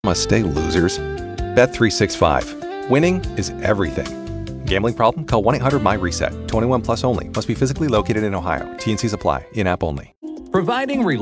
Must stay losers. Bet365. Winning is everything. Gambling problem? Call 1-800-MY-RESET. 21 plus only. Must be physically located in Ohio. T&Cs apply. In-app only. Providing